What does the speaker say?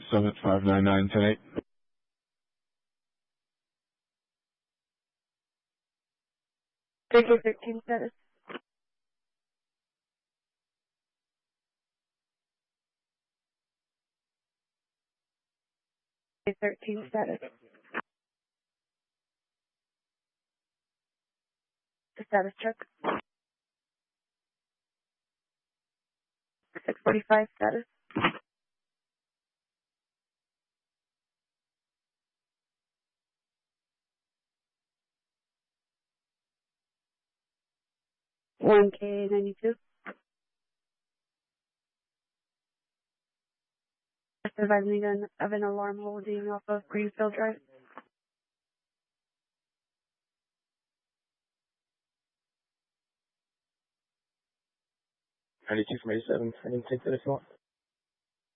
Summit 599-10-8. Baker 13 status. 13 status. Status check. 645 status. K92. Advising of an alarm holding off of Greenfield Drive. 92 from 87. I didn't take that if you want.